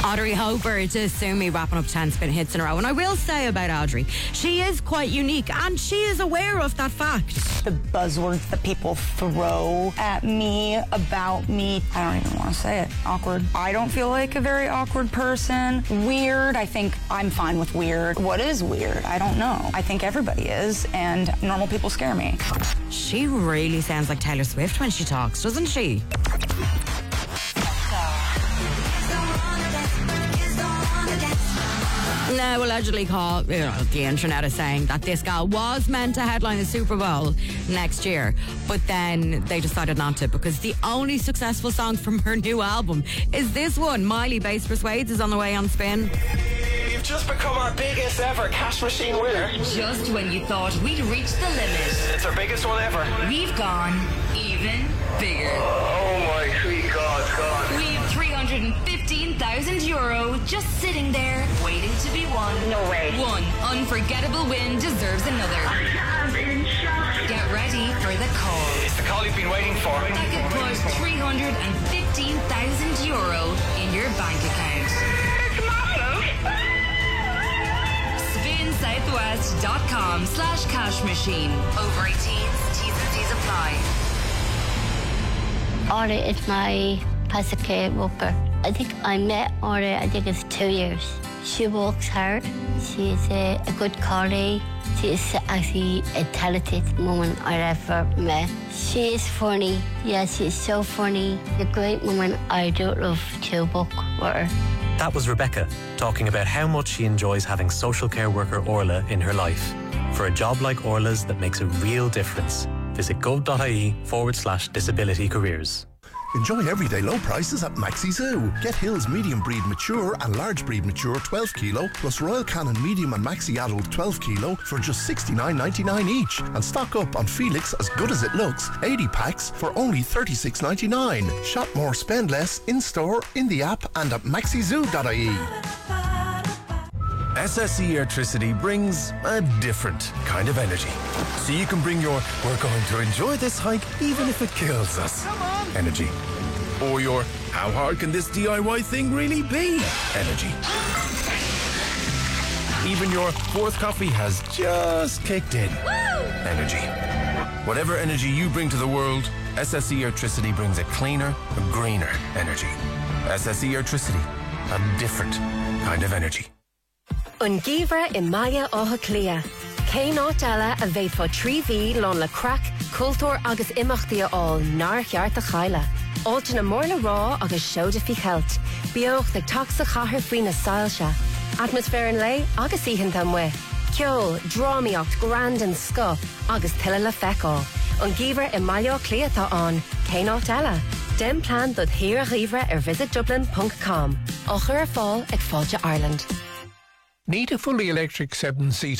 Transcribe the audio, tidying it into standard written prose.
Audrey Hopper to sue me, wrapping up 10 spin hits in a row. And I will say about Audrey, she is quite unique and she is aware of that fact. The buzzwords that people throw at me about me, I don't even want to say it. Awkward. I don't feel like a very awkward person. Weird. I think I'm fine with weird. What is weird? I don't know. I think everybody is, and normal people scare me. She really sounds like Taylor Swift when she talks, doesn't she? Now, allegedly, the internet is saying that this gal was meant to headline the Super Bowl next year, but then they decided not to because the only successful song from her new album is this one. Miley Bass Persuades is on the way on Spin. You've just become our biggest ever cash machine winner. Just when you thought we'd reached the limit, It's our biggest one ever. we've gone even bigger. Oh my sweet God. We have €315,000 just sitting there waiting to be won. No way. One unforgettable win deserves another. Get ready for the call. It's the call you've been waiting for. That could put €315,000 in your bank account. SpinSouthwest.com/cash machine. Over 18s, T's and C's apply. Ora is my pacifier worker. I think I met Ora, it's 2 years. She works hard. She's a good colleague. She's actually a talented woman I ever met. She is funny. Yeah, she's so funny. A great woman. I do love to work with her. That was Rebecca talking about how much she enjoys having social care worker Orla in her life. For a job like Orla's that makes a real difference, visit gov.ie/disability careers. Enjoy everyday low prices at Maxi Zoo. Get Hills medium breed mature and large breed mature 12 kilo plus Royal Canin medium and Maxi adult 12 kilo for just $69.99 each. And stock up on Felix As Good As It Looks 80 packs for only $36.99. Shop more, spend less in store, in the app and at maxizoo.ie. SSE Airtricity brings a different kind of energy. So you can bring your "we're going to enjoy this hike even if it kills us" energy. Or your "how hard can this DIY thing really be" energy. Even your fourth coffee has just kicked in energy. Whatever energy you bring to the world, SSE Airtricity brings a cleaner, a greener energy. SSE Airtricity, a different kind of energy. An gíomhar I Maia átha clia. Cé nát eile a bheith fá 3V lán le crack, cultúr agus imachtaí all nar cheart a chaile. Áilte na mórla rá agus seoda fi cheilt. Bíoch na taxa chathair faoin na sailse. Atmosfér an lei agus íhan tam we. Ceol, drámaíocht, grand an sco agus tuile le feicáil. An gíomhar I Maia clia tá an. Cé nát eile. Den plan dod hir a ghíomhar visitdublin.com. Ochar fáil ag fáilte Ireland. Need a fully electric 7-seater